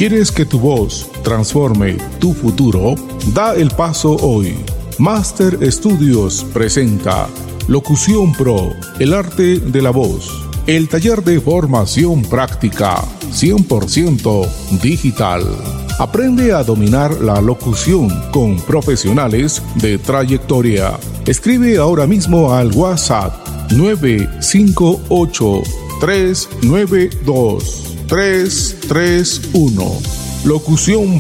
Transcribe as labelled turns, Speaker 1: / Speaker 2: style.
Speaker 1: ¿Quieres que tu voz transforme tu futuro? Da el paso hoy. Master Studios presenta Locución Pro, el arte de la voz. El taller de formación práctica 100% digital. Aprende a dominar la locución con profesionales de trayectoria. Escribe ahora mismo al WhatsApp 958-392-331. Locución